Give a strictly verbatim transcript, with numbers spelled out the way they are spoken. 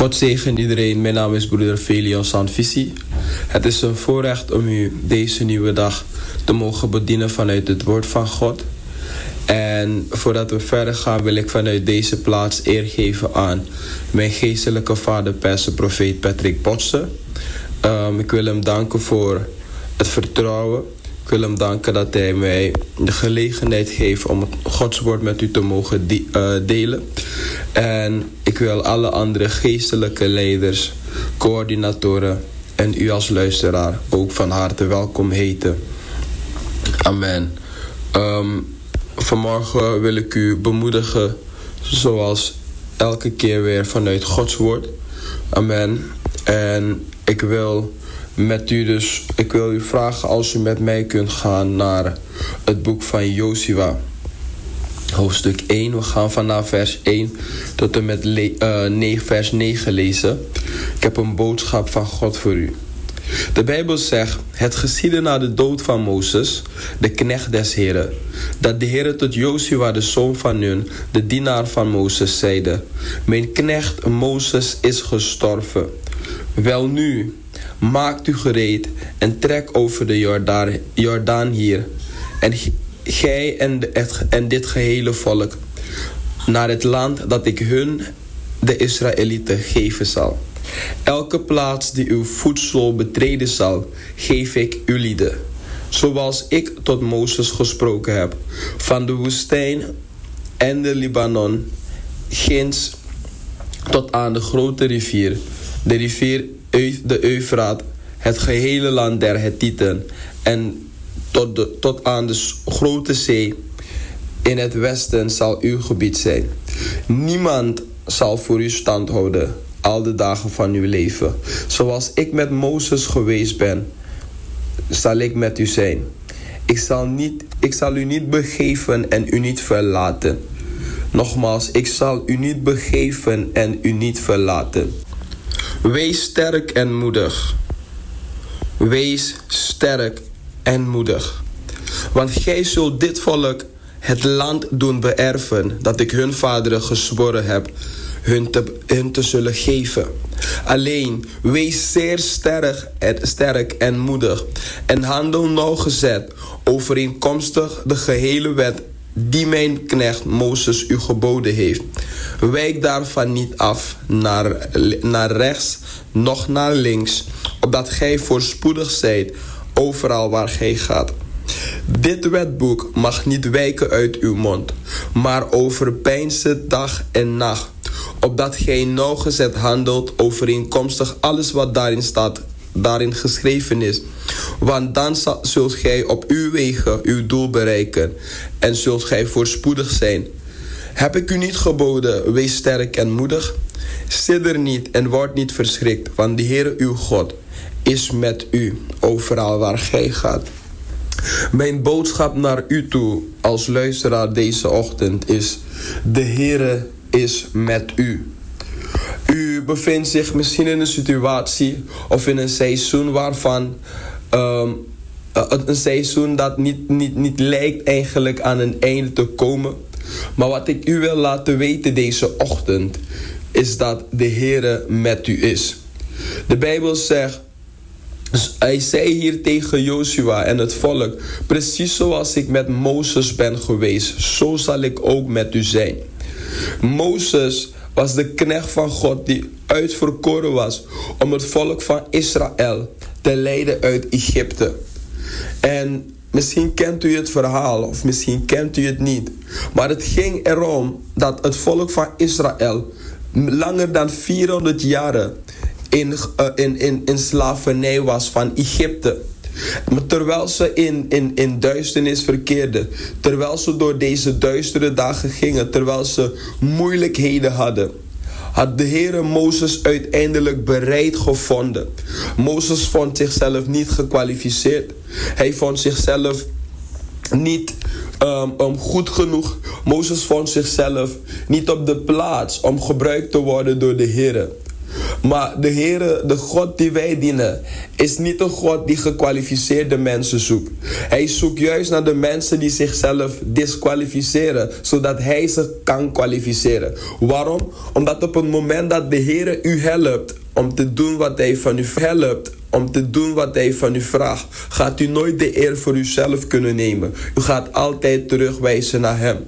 God zegen iedereen. Mijn naam is broeder Felion Sanvisi. Het is een voorrecht om u deze nieuwe dag te mogen bedienen vanuit het woord van God. En voordat we verder gaan wil ik vanuit deze plaats eer geven aan mijn geestelijke vader, persen profeet Patrick Potse. Um, ik wil hem danken voor het vertrouwen. Ik wil hem danken dat hij mij de gelegenheid geeft om het Gods woord met u te mogen de- uh, delen. En ik wil alle andere geestelijke leiders, coördinatoren en u als luisteraar ook van harte welkom heten. Amen. Um, vanmorgen wil ik u bemoedigen zoals elke keer weer vanuit Gods woord. Amen. En ik wil met u dus, ik wil u vragen als u met mij kunt gaan naar het boek van Josua. Hoofdstuk één, we gaan vanaf vers één tot en met le- uh, negen, vers negen lezen. Ik heb een boodschap van God voor u. De Bijbel zegt: het geschiedde na de dood van Mozes, de knecht des Heren, dat de Heere tot Josua, de zoon van Nun, de dienaar van Mozes, zeide: mijn knecht Mozes is gestorven. Welnu, maakt u gereed en trek over de Jordaan, Jordaan hier, en gij en, de, en dit gehele volk, naar het land dat ik hun, de Israëlieten, geven zal. Elke plaats die uw voedsel betreden zal, geef ik ulieden, zoals ik tot Mozes gesproken heb, van de woestijn en de Libanon, ginds tot aan de grote rivier, de rivier de Eufraat, het gehele land der Hethieten, en tot, de, tot aan de grote zee. In het westen zal uw gebied zijn. Niemand zal voor u stand houden al de dagen van uw leven. Zoals ik met Mozes geweest ben, zal ik met u zijn. Ik zal, niet, ik zal u niet begeven en u niet verlaten. Nogmaals, ik zal u niet begeven en u niet verlaten. Wees sterk en moedig. Wees sterk en moedig. Want gij zult dit volk het land doen beërven dat ik hun vaderen gezworen heb hun te, hun te zullen geven. Alleen, wees zeer sterk en, sterk en moedig en handel nauwgezet overeenkomstig de gehele wet die mijn knecht Mozes u geboden heeft. Wijk daarvan niet af naar, naar rechts, noch naar links, opdat gij voorspoedig zijt overal waar gij gaat. Dit wetboek mag niet wijken uit uw mond, maar overpeins het dag en nacht, opdat gij nauwgezet handelt overeenkomstig alles wat daarin staat, daarin geschreven is. Want dan zult gij op uw wegen uw doel bereiken en zult gij voorspoedig zijn. Heb ik u niet geboden, wees sterk en moedig? Sidder niet en word niet verschrikt, want de Heere uw God is met u overal waar gij gaat. Mijn boodschap naar u toe als luisteraar deze ochtend is: de Heere is met u. U bevindt zich misschien in een situatie of in een seizoen waarvan um, een seizoen dat niet, niet, niet lijkt eigenlijk aan een einde te komen. Maar wat ik u wil laten weten deze ochtend is dat de Heere met u is. De Bijbel zegt, hij zei hier tegen Josua en het volk: precies zoals ik met Mozes ben geweest, zo zal ik ook met u zijn. Mozes was de knecht van God die uitverkoren was om het volk van Israël te leiden uit Egypte. En misschien kent u het verhaal of misschien kent u het niet. Maar het ging erom dat het volk van Israël langer dan vierhonderd jaren in, uh, in, in, in slavernij was van Egypte. Maar terwijl ze in, in, in duisternis verkeerden, terwijl ze door deze duistere dagen gingen, terwijl ze moeilijkheden hadden, had de Heere Mozes uiteindelijk bereid gevonden. Mozes vond zichzelf niet gekwalificeerd. Hij vond zichzelf niet um, um, goed genoeg. Mozes vond zichzelf niet op de plaats om gebruikt te worden door de Heere. Maar de Heere, de God die wij dienen, is niet een God die gekwalificeerde mensen zoekt. Hij zoekt juist naar de mensen die zichzelf disqualificeren, zodat hij ze kan kwalificeren. Waarom? Omdat op het moment dat de Heere u helpt om te doen wat hij van u helpt, om te doen wat hij van u vraagt, gaat u nooit de eer voor uzelf kunnen nemen. U gaat altijd terugwijzen naar hem.